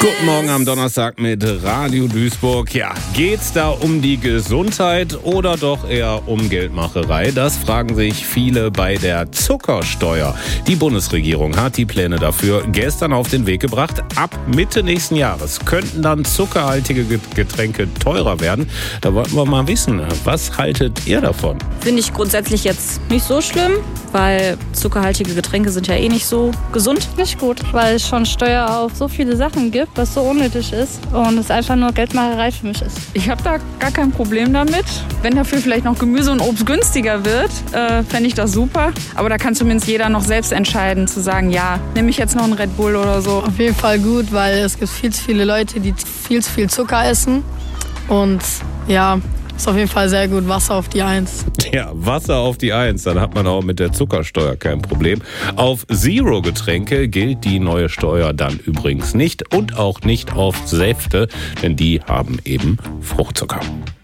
Guten Morgen am Donnerstag mit Radio Duisburg. Ja, geht's da um die Gesundheit oder doch eher um Geldmacherei? Das fragen sich viele bei der Zuckersteuer. Die Bundesregierung hat die Pläne dafür gestern auf den Weg gebracht. Ab Mitte nächsten Jahres könnten dann zuckerhaltige Getränke teurer werden. Da wollten wir mal wissen, was haltet ihr davon? Finde ich grundsätzlich jetzt nicht so schlimm, weil zuckerhaltige Getränke sind ja eh nicht so gesund. Nicht gut, weil es schon Steuer auf so viele Sachen gibt, was so unnötig ist und es einfach nur Geldmacherei für mich ist. Ich habe da gar kein Problem damit. Wenn dafür vielleicht noch Gemüse und Obst günstiger wird, fände ich das super. Aber da kann zumindest jeder noch selbst entscheiden, zu sagen, ja, nehme ich jetzt noch einen Red Bull oder so. Auf jeden Fall gut, weil es gibt viel zu viele Leute, die viel zu viel Zucker essen und ja, ist auf jeden Fall sehr gut. Wasser auf die 1. Ja, Wasser auf die 1, dann hat man auch mit der Zuckersteuer kein Problem. Auf Zero-Getränke gilt die neue Steuer dann übrigens nicht und auch nicht auf Säfte, denn die haben eben Fruchtzucker.